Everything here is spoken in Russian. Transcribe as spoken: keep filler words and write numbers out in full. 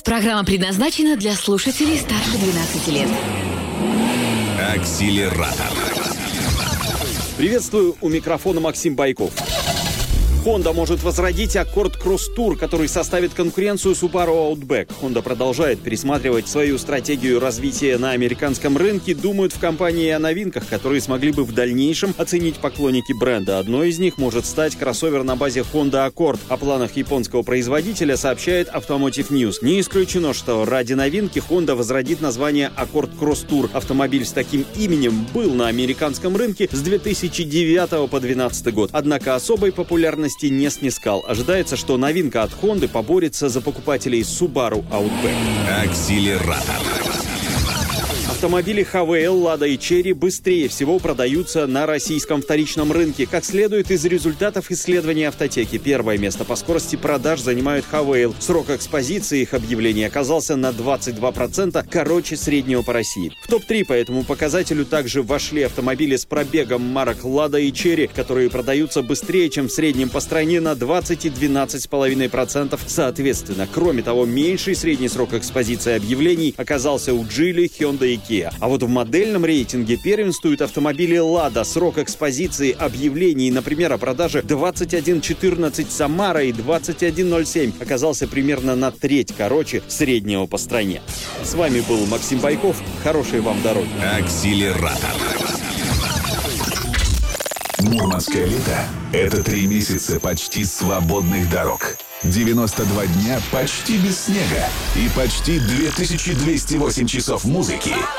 Программа предназначена для слушателей старше двенадцати лет. Акселератор. Приветствую, у микрофона Максим Байков. Honda может возродить Accord Cross Tour, который составит конкуренцию Subaru Outback. Honda продолжает пересматривать свою стратегию развития на американском рынке. Думают в компании о новинках, которые смогли бы в дальнейшем оценить поклонники бренда. Одной из них может стать кроссовер на базе Honda Accord. О планах японского производителя сообщает Automotive News. Не исключено, что ради новинки Honda возродит название Accord Cross Tour. Автомобиль с таким именем был на американском рынке с две тысячи девятого по две тысячи двенадцатый год. Однако особой популярности не снискал. Ожидается, что новинка от Honda поборется за покупателей Subaru Outback. Акселератор. Автомобили Havail, Lada и Chery быстрее всего продаются на российском вторичном рынке. Как следует из результатов исследования Автотеки, первое место по скорости продаж занимают Havail. Срок экспозиции их объявлений оказался на двадцать два процента короче среднего по России. В топ три по этому показателю также вошли автомобили с пробегом марок Lada и Chery, которые продаются быстрее, чем в среднем по стране на двадцать и двенадцать целых пять десятых процента соответственно. Кроме того, меньший средний срок экспозиции объявлений оказался у Geely, Hyundai и Kia. А вот в модельном рейтинге первенствуют автомобили Lada. Срок экспозиции объявлений, например, о продаже двадцать один четырнадцать Samara и двадцать один ноль семь оказался примерно на треть короче среднего по стране. С вами был Максим Байков. Хорошей вам дороги. Акселератор. Мурманское лето – это три месяца почти свободных дорог. девяносто два дня почти без снега и почти две тысячи двести восемь часов музыки.